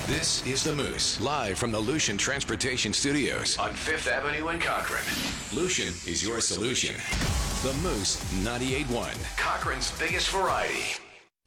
This is The Moose, live from the Lucian Transportation Studios on 5th Avenue in Cochrane. Lucian is your solution. The Moose 98.1, Cochrane's biggest variety.